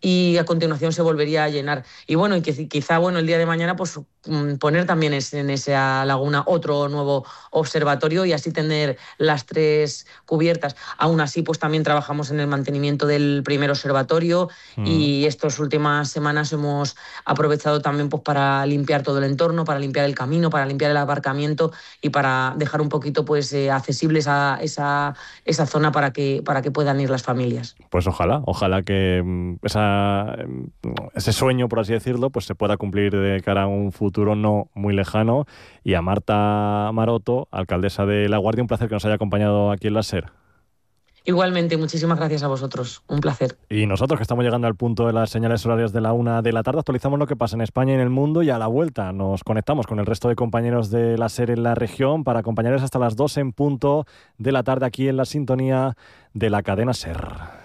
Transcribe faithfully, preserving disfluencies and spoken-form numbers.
y a continuación se volvería a llenar. Y bueno, y que quizá bueno, el día de mañana pues poner también en esa laguna otro nuevo observatorio y así tener las tres cubiertas. Aún así, pues también trabajamos en el mantenimiento del primer observatorio mm. y estas últimas semanas hemos aprovechado también pues para limpiar todo el entorno, para limpiar el camino, para limpiar el aparcamiento y para dejar un poquito pues eh, accesible esa, esa, esa zona para que, para que puedan ir las familias. Pues ojalá, ojalá que esa, ese sueño, por así decirlo, pues se pueda cumplir de cara a un futuro no muy lejano. Y a Marta Maroto, alcaldesa de La Guardia, un placer que nos haya acompañado aquí en la SER. Igualmente, muchísimas gracias a vosotros. Un placer. Y nosotros, que estamos llegando al punto de las señales horarias de la una de la tarde, actualizamos lo que pasa en España y en el mundo, y a la vuelta nos conectamos con el resto de compañeros de la SER en la región para acompañarles hasta las dos en punto de la tarde aquí en la sintonía de la cadena SER.